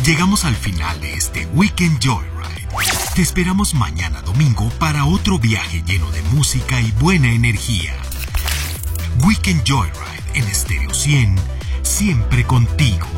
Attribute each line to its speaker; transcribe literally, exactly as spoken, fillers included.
Speaker 1: Llegamos al final de este Weekend Joyride. Te esperamos mañana domingo para otro viaje lleno de música y buena energía. Weekend Joyride en Stereo cien, siempre contigo.